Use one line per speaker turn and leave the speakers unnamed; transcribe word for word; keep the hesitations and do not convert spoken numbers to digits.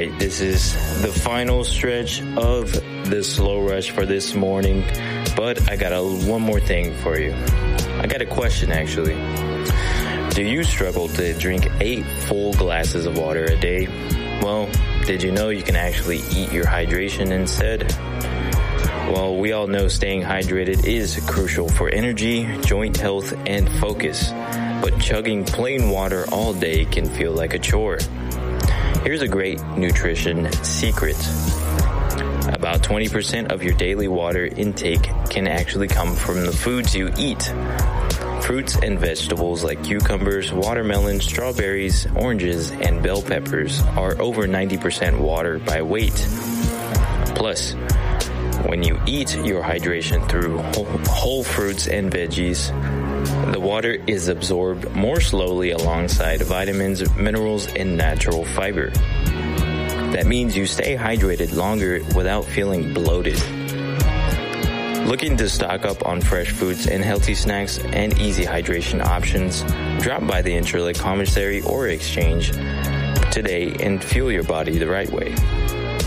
right, this is the final stretch of the slow rush for this morning, but I got a, one more thing for you. I got a question, actually. Do you struggle to drink eight full glasses of water a day? Well, did you know you can actually eat your hydration instead? Well, we all know staying hydrated is crucial for energy, joint health, and focus. But chugging plain water all day can feel like a chore. Here's a great nutrition secret. About twenty percent of your daily water intake can actually come from the foods you eat. Fruits and vegetables like cucumbers, watermelons, strawberries, oranges, and bell peppers are over ninety percent water by weight. Plus, when you eat your hydration through whole fruits and veggies, the water is absorbed more slowly alongside vitamins, minerals, and natural fiber. That means you stay hydrated longer without feeling bloated. Looking to stock up on fresh foods and healthy snacks and easy hydration options? Drop by the Intralake Commissary or Exchange today and fuel your body the right way.